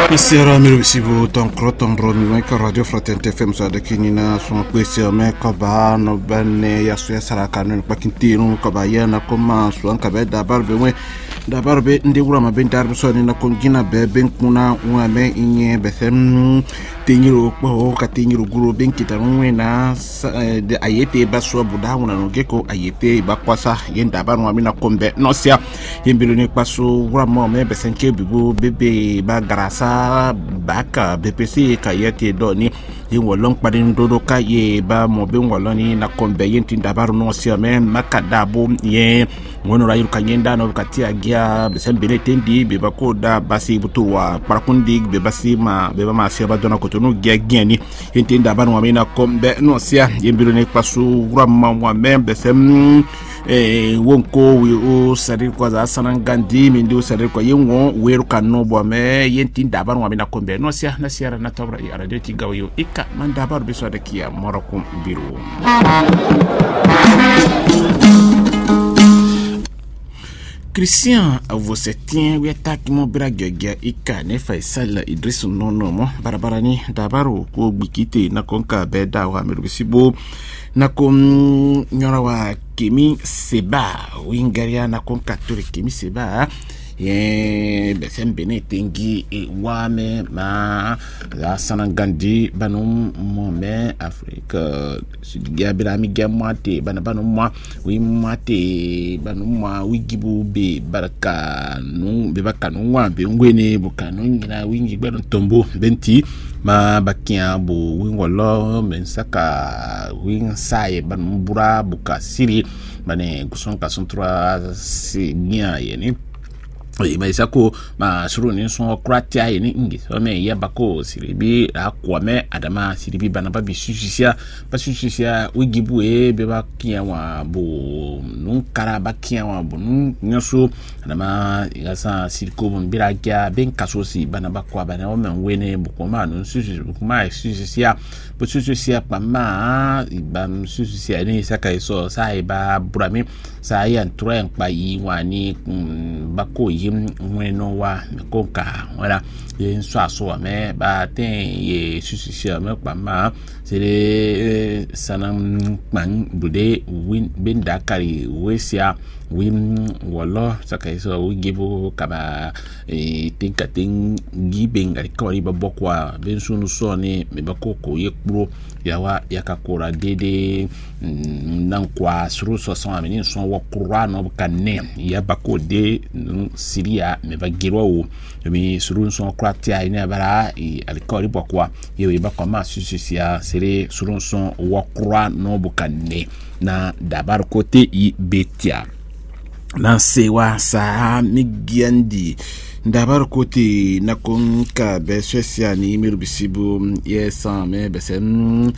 Sera Mirisibu, Tonkroton, Ronweka, Radio Fratente FM, Sadakinina, son Quesia, Mekaba, no Bane, Yasuya Sarakan, Pakintino, Kabayana, Koma, Swankabe, Dabarbe, Dabarbe, Ndegurama, Bendarson, na Kongina, Beben, Kuna, Uame, Inye, Bethem, Tingiru, Katingiru, Guru, Benkitaruna, de Ayete, Basua, Budauna, Geko, Ayete, Bakwasa, Yendaban, Wamina Combe, Nosia, Yembilune Paso, Ramome, Besenke, Bibu, Bebe, Bagarasa. Baka BPC kayete doni yingolong padin dodo kaye ba mobe ngoloni na kombe yenti dabaru no siame makadabo ye wono rayu kanyenda no katia gia besembele tendi be bakoda basi butuwa parakundi be basi ma be ma sia badona kotonu gia giani yenti dabaru amina kombe no sia yembilo ne pasu ramma wa membe sem wonko wi o sari kwa za sanangandi mindi o sari kwa yengo weru kanu bo me yenti dabaru amina kombe no sia na sia na tabra ya radio tigawo yo ika man dabaru biso de kia moroko biru Christian você tinha o ataque mo braga ika ne Faisal Idris nono mo barabarani dabaru ko bikite na konka beda wa merubisibo na kom nyora wa Kemi Seba wingaria na konka turi Kemi Seba ye besembene tengi wame ma la sanangandi banum mome Afrique sudia birami gamate banum moi wi mate banum moi wi gibu be baraka nu be bakanu wa be ngwene bukanu ngina wingi gbadon tombo benti ma bakia bo wingolo mensaka wing sai banum bura buka siri bane kuson kasuntra sinia yeni Maisako ma suru ni son kratia ni ingi so me ya bako siribi akwame adama siribi banaba bisusia basusia wigibu be bakia wa bo nun karaba kia wa bo nun nyoso adama igasa siriko biragia ben kasosi banaba kwa bana o men wene bukoma nun susu bukoma susia basusia pama ibam susia ni saka iso sai ba burami sai antura en pa yi wani bako mweno wa konka wala yen so me ba ten ye sususia me pa ma sele sanam man bude win ben dakari wesia win wala sakaiso wigibo kaba tinkating gibeng ari kawari babokwa ben sunu so ni me bakoko yekbro yawa yakakora dede nankwa suru so son amini son wakura no kanne ya bakode siria me bagirwa o mi suru son kratia ina bara alikori bokwa yewe bakwa ma sususia sere suru son wakura no bukanne na dabar kote i betia na sewa sa migiandi dabar kote na konka beswesia ni mirubisibu yesa me besem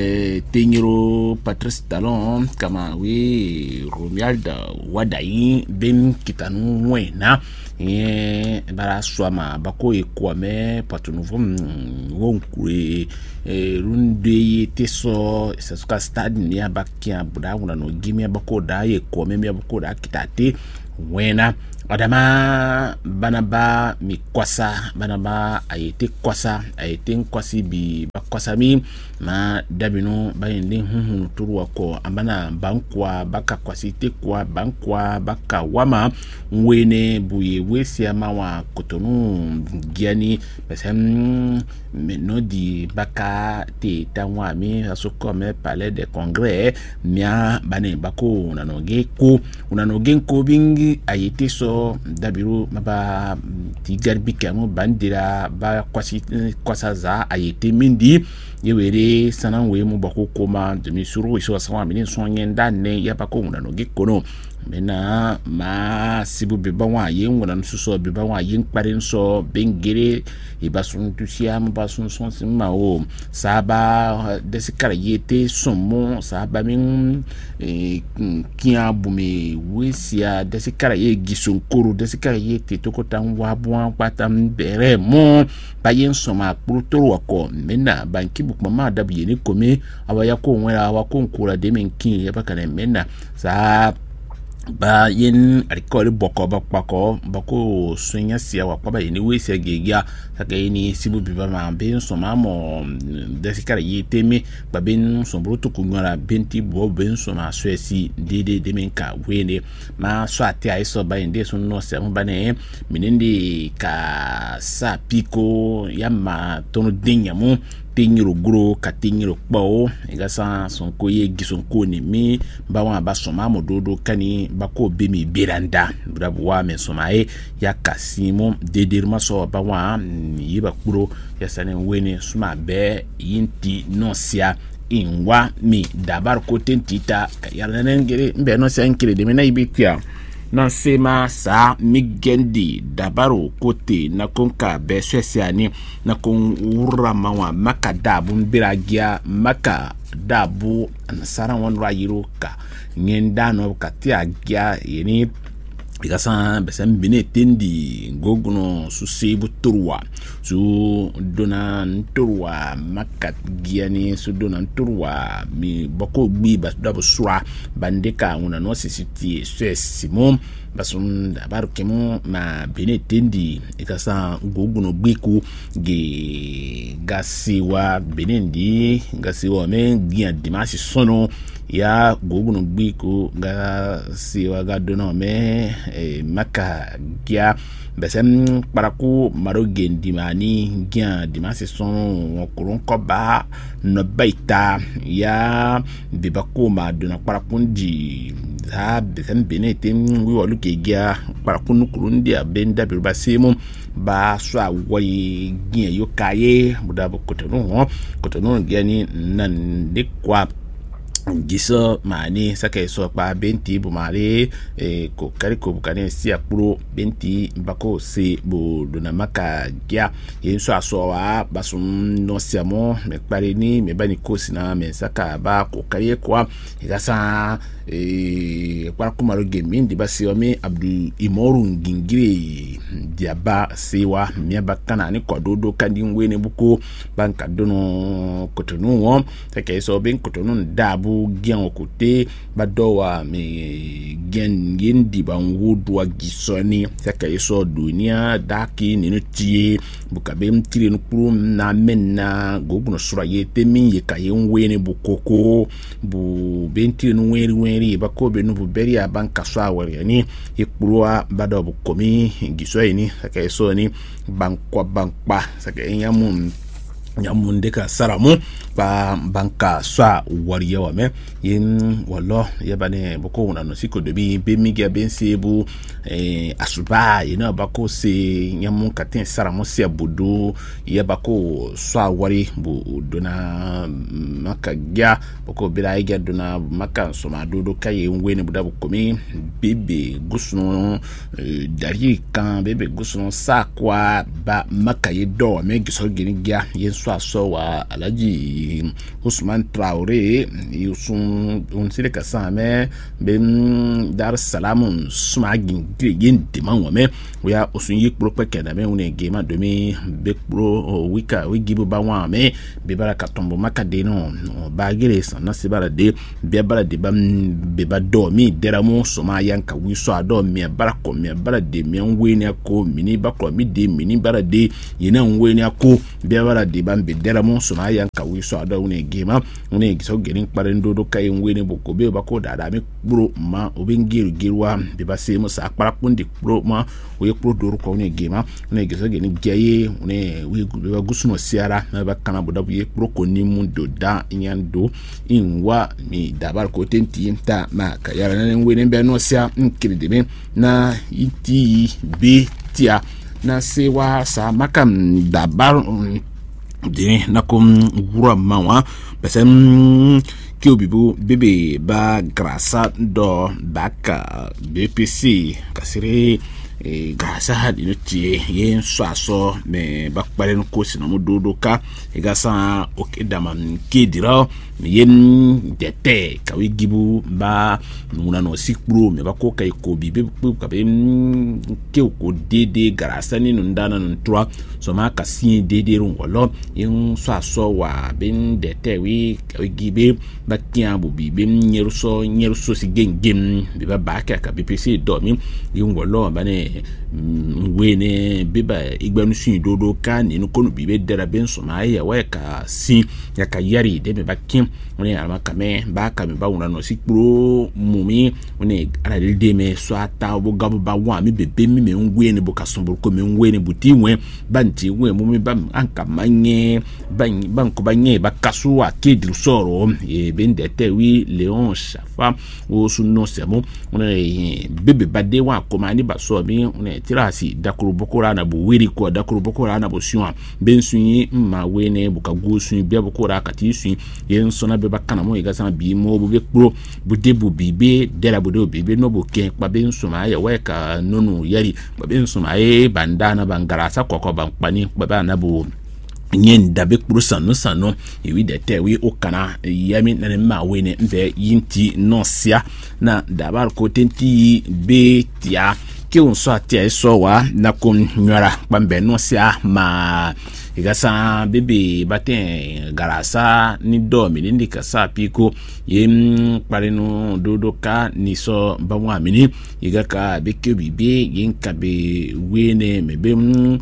tenyiro Patrice Talon kama we Romuald Wadai ben kitanu wena bara swama bako ekwame patunuvum wonkure runde teso sasuka stade ni abakia buda una no gimi bako da ekwame mi bako da kitate wena adama banaba mi kwasa banaba ayete kwasi bi bakwasa mi ma dabino bayende turu wako ambana bankwa baka kwasite kwa bankwa baka wama wene buye wesia mawa kotonu giani besem menodi baka te tanwa mi asoko me palais de congrès mia bane bako unanoge ko bingi ayete so dabiru maba tigarbi kamo bandira ba kwasa za ayete mindi yewere sanan we mu bako koma demi suru iso sawa mini sonyenda ne yabako unanoge kono mena ma sibu bebawa yenwona nsuso bebawa yenkpare nso bengere ibasun tusia mbasun sonsimma o saba desikara yete somo saba min kia bume wesia desikara ye gisunkuru desikara yete tokotan wabwa patam bere mo bayen soma protoro wako mena banki bukmama dabiye ni kome awaya ko nwera awako nkura de menkin yabaka mena sa ba yen arikori boko bako sunya sia wa kwa ba yini we sia gegia saka yini sibu biba ma ben so ma mo desikara yiteme ba ben so bruto kunyara benti bo ben so ma swesi dede de menka wene ma so ati ai so ba inde so no se ba ne minindi ka sa piko yama tono dinyamu tinyiro gro ka tinyiro kpao igasa sonko ye gisonko ni mi bawa ba soma mododo kani bako bemi beranda brabuwa me somae ya kasimo dedirma so bawa yiba kuro ya sane wene suma be yinti nosia inwa mi dabar ko tentita kayalanen gere mbe no sankire de mena ibikia na sema sa migendi dabaru kote na konka beswesiani na kon uramawa maka dabu mbiragia maka dabu anasara wanra yiruka ngenda no katia gia yeni ikasa besen bine tendi goguno su sebu turwa su dona turwa makat giani su dona turwa mi bako bi bas dabu sura bandeka una no sisiti simo basum dabar kemo ma bine tendi ikasa goguno biku ge gasiwa benendi gasiwa me gia dimasi sono ya goguno biku gasiwa gadona me maka gia besem paraku marogen dimani gia dimasi son koron koba no baita ya bibako ma dona parakundi ha besem benetem wi wolu ke gia parakunu kurundi abenda birbasemo ba swa wai gia yokaye budabo kotono giani nan dekwa giso mani saka so pa benti bu mari ko kari ko bukane si akuro benti bako se bo dona maka gia yenso asowa basum no siamo me pare ni me bani ko sina me saka ba ko kari kwa igasa kwa kumaro gemi ndi basi wa me Abdul Imoru ngingire diaba sewa me bakana ni kododo kandi ngwene buko banka dono kotonu wo saka so ben kotonu dabu gian côté badowa me gen yendi banwudwa gisoni saka yeso dunia daki ninutie bukabe mtire nukuru na menna goguno sura yete min ye kaye nwene bukoko bu bentire nweri bakobe no buberi abanka so awere ni ekpurua bado bukomi gisoi ni saka yeso ni bankpa saka nyamundeka saramu ba banka swa wariya wame yin wallo yabane boko una no siko debi be miga bensebu asuba ina bako se nyamun katin saramu se budu yabako swa wari bu dona makagya boko bila iga dona maka soma dodo kaye ngwene budabu komi bebe gusno dari kan bebe gusno sakwa ba makaye do me giso ginigia yin so wa alaji Ousmane Traoré yusun unsile kasame ben Dar es Salaam smagin gregen demanwa me ya osun yik pro pekena me une gema demi be pro wika wigibu bawa me be baraka tombo makade no bagire sana sibara de be bara de bam be ba do mi deramo soma yanka wiso ado mi barako mi bara de mi nweni ako mini bakro mi de mini bara de yina nweni ako be bara de bam be deramo soma yanka wiso ado une gema une giso gerin parendo do kay ngwene boko be bako dada mi bro ma obengiru girwa be basemo sa akpara kundi bro ma we pro do ko une gema une giso gerin gaye une we gusuno siara na bakana bodabu ye pro ko ni mundo da nyando inwa mi dabar ko tenti ta ma kayara na ngwene be no sia nkridebe na iti be tia na sewa sa makam dabar de nakom gura mawa besem kiobibu bebe ba grasa do baka BPC kasire garasa hadi no tie yen so aso me bakpare no kosi no mododo ka igasa okidama nkidira yen dete ka wigibu ba nuna no sikpro me bako kai ko bibe ka be ke ko dede garasa ni no ndana no twa so ma ka sin dede rungolo yen so aso wa ben dete wi ka wigibe bakia bu bibe nyeruso si gengem be ba ka bpc do mi yungolo bane wene beba igbanu sin dodo ka ni no kono bibe dera ben so ma ya wa ka sin ya ka yari de be bakim oni alma kame ba kame ba wona no sikpro mumi oni ala de me so ata bo gabo ba wa mi bebe mi me ngwe ne bo kasombo ko me ngwe ne buti nwe banti nwe mumi ba anka manye ban ko banye ba kasu wa kedru soro e ben de te wi leon shafa o sunno semo oni bebe bade wa ko mani ba so mi oni tirasi dakuru bokora na bo wiri ko dakuru bokora na bo suwa ben sunyi ma wene bu ka go sunyi be bokora ka ti sunyi yen sona be bakana mo igasa bi mo bu be pro bu de bu bibe dera bu de bibe no bu ken pa ben suma ya we ka nonu yari ba ben suma e bandana bangarasa kokko ban pani ba na bu nyen da be pro sanu ewi de te wi okana yami na ma we ne mbe yinti no sia na dabar ko tenti be tia ke on so atia so wa na kon nyara pambe no sia ma igasa bebe baten garasa ni do mi ndi kasa piko yem pareno dodoka ni so bawa mini igaka beke bibe yen kabe wene mebe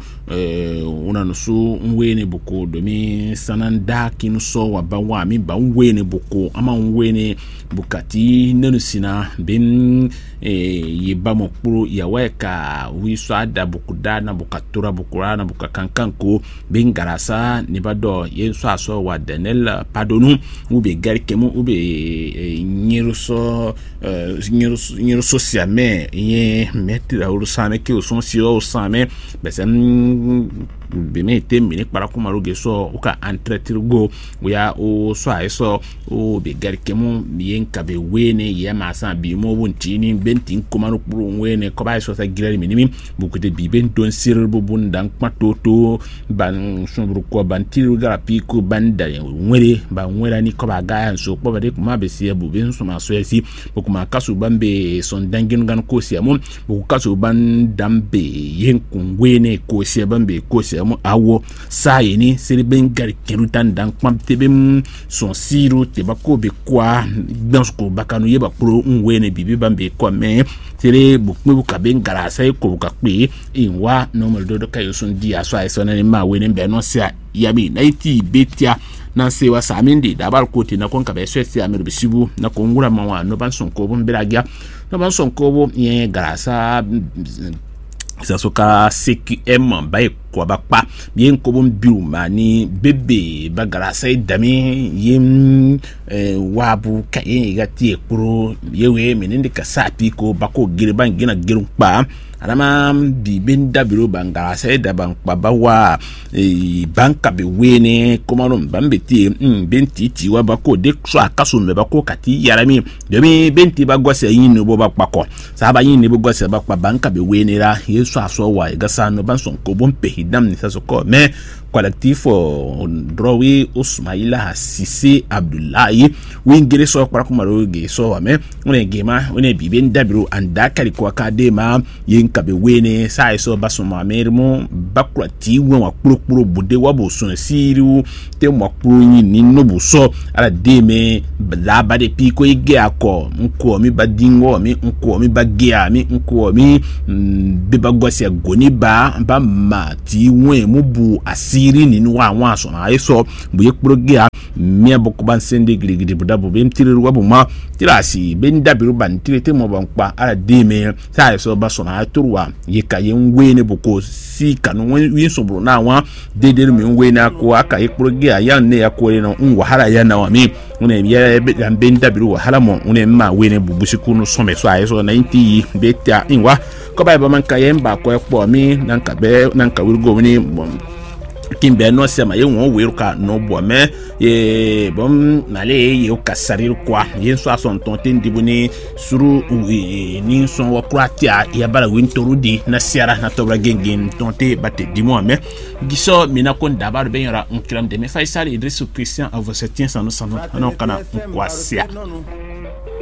una no so wene boko domi sananda kinu so wa bawa mi ba wene boko ama wene bukati nenu sina ben yeba mo pro ya weka wi so ada bukuda na bukatura bukura na bukakankanko garasa ni bado yenso aso wa Daniel Padonu ube garikemu ube nyiruso siame ye metira urusame ke uson sio usame besen bemete mini para kumaruge so uka entretirgo ya o so aiso o be garikemu yenka be wene ye masa bi mo wontini bentin kumaru puru wene ko ba so sa girari minimi bukute bi ben don sirbu bundan patoto ban sunburu ko bantiru garapi ko banda nwere ba nwera ni ko ba ga so ko ba de kuma be sia bu ben so ma so yasi ko kuma kasu bambe son dangin gan ko sia mo ko kasu ban dambe yen kungwene ko sia bambe ko sia mo awo sai ni seri ben gar kerutan dan kwam tebem son siru te ba ko be kwa dans ko bakanu ye ba pro nwene bibi bambe ko me seri bu ku ka ben garasa ko ka pe inwa normal do kayo son dia so ai so na ma we ne be no sia yami na iti betia na se wa samindi dabar koti na konka be sweti ameru bisibu na kongura mawa no ban son ko bon belagia no ban son ko bo ye garasa sa soka CQM bay ko bakpa bien ko bon biuma ni bebe bagarasa dami yem wabu kaye gati ekuro yewe menende kasapi ko bako girban gina girumpa alama bi benda biro bangarasa da bankpa bawa banka be wene komano bambeti benti ti wa bako de so akaso me bako kati yarami demi benti bagwase yin no bakpa ko sahaba yin ne bagwase bakpa banka be wene ra yesu aso wa igasa no banson ko bompe hidam ni saso ko me collectif drowi Usmaila Sisi Abdullahi wingere so kwa kumaro ge so wa me one gema one bibe ndabiro anda kali kwa kadema yenka be wene sai so basoma mermo bakrati won wa kpurokpuro bude wa bo so siru te mo kpuro yin ni no bo so ala deme la ba de piko ige akọ nko mi badingo mi nko mi bagia mi nko mi be bagwase goni ba ma ti won mu bu asiri ni no wa so na eso bu yekprogia mi abokuban sende gigidi budabo bem tiriru wa bu ma tirasi ben dabiru ban tirete mo bankpa ala deme sai so ba so na turwa yeka yenwe boko si kanu wi so bro na wa dedere mi nwe na ko aka yekprogia ya ne ya ko no nwa hala ya na wa mi une ya ben dabiru wa hala mo une ma we ne bubusiku no so me so ai so 90 beta inwa ko ba man ka yemba ko ekpo mi nanka be nanka wirgo ni kimbe no sema ye won weruka no bo me ye bom male ye ka sarir kwa ye so ason tonte ndibuni suru ni son wa pratia ya bala wintorudi na siara na tobra gengen tonte bate dimo me giso mina kon dabar ben yara on kiram de me Faisal Idrissou Christian à vos 700 no kana kwa sia